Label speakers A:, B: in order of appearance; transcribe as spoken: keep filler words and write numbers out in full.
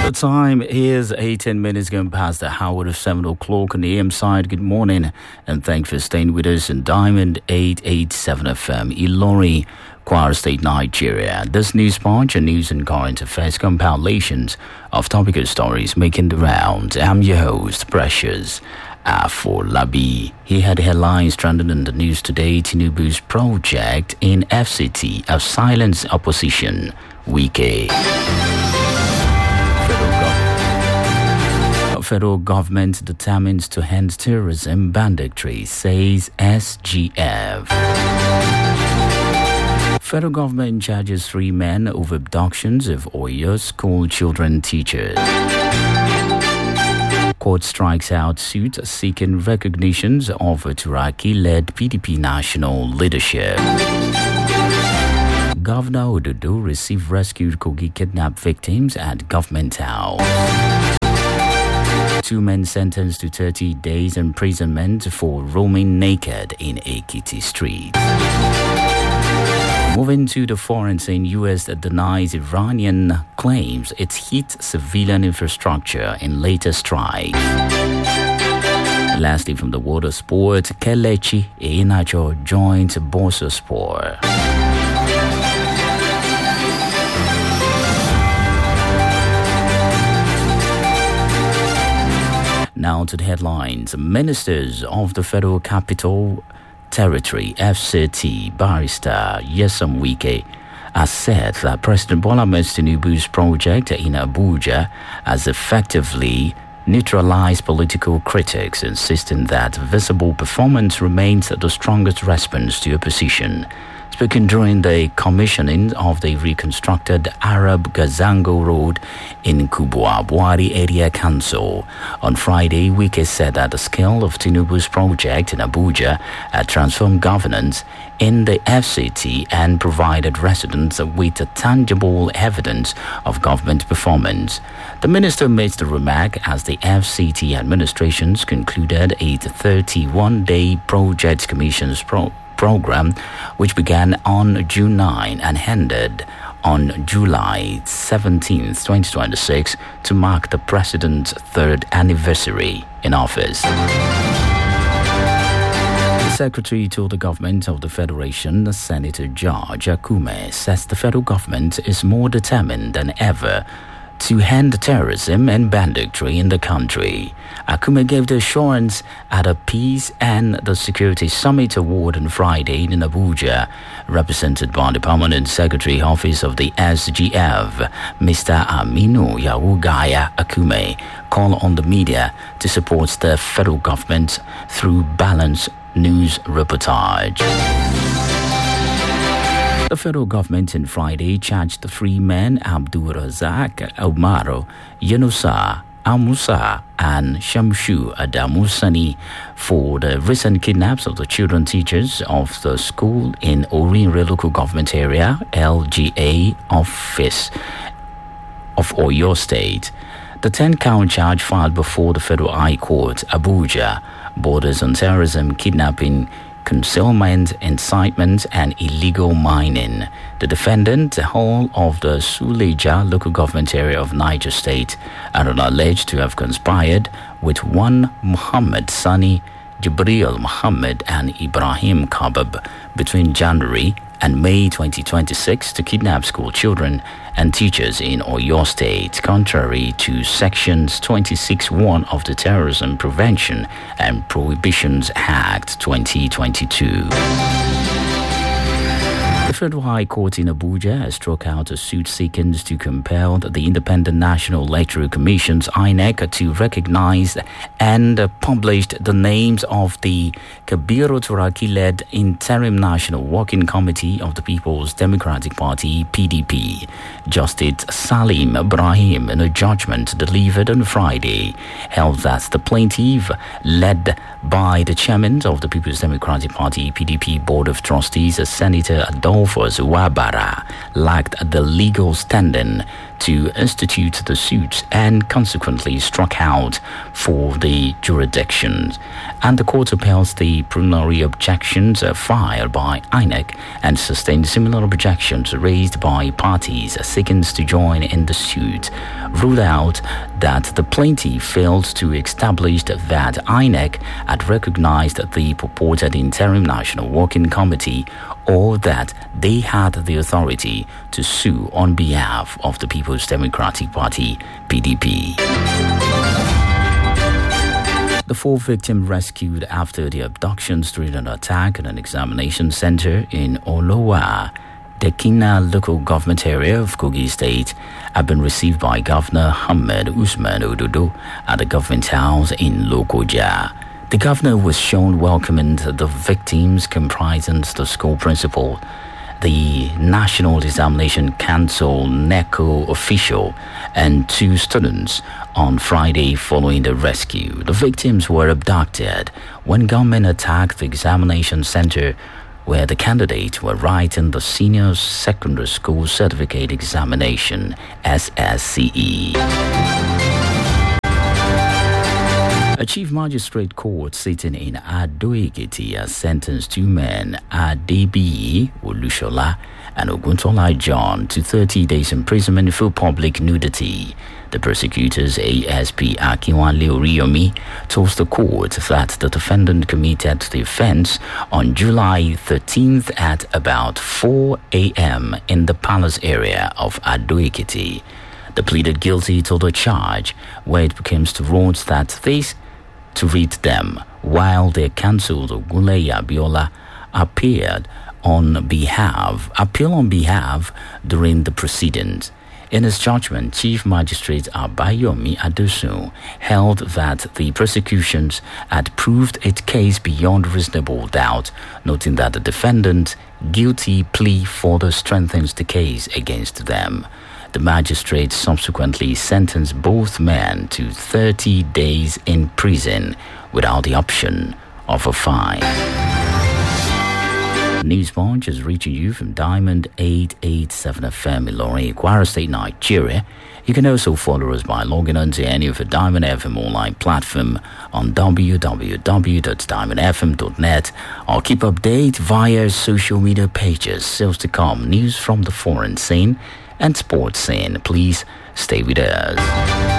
A: The time is eighteen minutes going past the hour of seven o'clock on the A M side. Good morning and thanks for staying with us in Diamond eight eighty-seven F M, Ilori, Kwara State, Nigeria. This news punch and news and current affairs compilations of topical stories making the round. I'm your host, Precious Afolabi. He had headlines stranded in the news today. Tinubu's project in F C T of silence opposition. Wike. Federal government determines to end terrorism banditry, says S G F. Federal government charges three men over abductions of Oyo school children teachers. Court strikes out suit seeking recognitions of a Turaki-led P D P national leadership. Governor Ododo received rescued Kogi kidnapped victims at government house. Two men sentenced to thirty days imprisonment for roaming naked in Ekiti Street. Moving to the foreign scene, U S denies Iranian claims it hit civilian infrastructure in latest strike. Lastly, from the world of sport, Kelechi Iheanacho joins Boso Sport. Now to the headlines. Ministers of the Federal Capital Territory, F C T, Barrister Nyesom Wike, has said that President Bola Ahmed Tinubu's project in Abuja has effectively neutralized political critics, insisting that visible performance remains the strongest response to opposition. Speaking during the commissioning of the reconstructed Arab Gazango Road in Kubwa, Buhari Area Council on Friday, Wike said that the scale of Tinubu's project in Abuja had transformed governance in the F C T and provided residents with a tangible evidence of government performance. The minister made the remark as the F C T administrations concluded a thirty-one day project commissions pro- program which began on June ninth and ended on July seventeenth, twenty twenty-six to mark the president's third anniversary in office. The secretary to the government of the Federation, Senator George Akume, says the federal government is more determined than ever to end terrorism and banditry in the country. Akume gave the assurance at a Peace and the Security Summit Award on Friday in Abuja, represented by the Permanent Secretary Office of the S G F, Mister Aminu Yawugaya Akume, called on the media to support the federal government through balanced news reportage. The federal government on Friday charged the three men, Abdul Razak Umaro, Yunusa Amusa, and Shamshu Adamusani, for the recent kidnaps of the children teachers of the school in Orinre local government area, L G A office of Oyo State. The ten-count charge filed before the Federal High Court, Abuja, borders on terrorism, kidnapping, concealment, incitement, and illegal mining. The defendant, all of the Suleja local government area of Niger State, are alleged to have conspired with one Muhammad Sani, Jibril Muhammad, and Ibrahim Kabab between January and May twenty twenty-six to kidnap school children and teachers in Oyo State, contrary to Sections twenty-six one of the Terrorism Prevention and Prohibitions Act twenty twenty-two. The Federal High Court in Abuja has struck out a suit seeking to compel the Independent National Electoral Commission's I N E C to recognize and publish the names of the Kabiru Turaki-led Interim National Working Committee of the People's Democratic Party, P D P. Justice Salim Ibrahim, in a judgment delivered on Friday, held that the plaintiff, led by the chairman of the People's Democratic Party, P D P Board of Trustees, Senator Adolphus Wabara, lacked the legal standing to institute the suit and consequently struck out for the jurisdiction. And the court upheld the preliminary objections filed by I N E C and sustained similar objections raised by parties seeking to join in the suit, ruled out that the plaintiff failed to establish that I N E C had recognized the purported Interim National Working Committee or that they had the authority to sue on behalf of the People's Democratic Party, P D P. The four victims rescued after the abductions during an attack at an examination center in Olowa, the Kina local government area of Kogi State, have been received by Governor Ahmed Usman Ododo at the government house in Lokoja. The governor was shown welcoming the victims, comprising the school principal, the National Examination Council NECO official, and two students on Friday following the rescue. The victims were abducted when gunmen attacked the examination center where the candidates were writing the Senior Secondary School Certificate Examination, S S C E. A chief magistrate court sitting in Ado-Ekiti has sentenced two men, Adebiyi Olushola and Oguntola John, to thirty days imprisonment for public nudity. The prosecutors, A S P Akinwale Oriyomi, told the court that the defendant committed the offense on July thirteenth at about four a.m. in the palace area of Ado-Ekiti. They pleaded guilty to the charge, where it becomes the rules that this to read them, while their counsel Ogunleye Abiola appeared on behalf, appeal on behalf during the proceedings. In his judgment, Chief Magistrate Abayomi Adosun held that the prosecutions had proved its case beyond reasonable doubt, noting that the defendant's guilty plea further strengthens the case against them. The magistrate subsequently sentenced both men to thirty days in prison without the option of a fine. News Punch is reaching you from Diamond eight eighty-seven F M in Ilorin, Kwara State, Nigeria. You can also follow us by logging on to any of the Diamond F M online platform on w w w dot diamond f m dot net or keep update via social media pages. Sales to come, news from the foreign scene and sports scene. Please stay with us.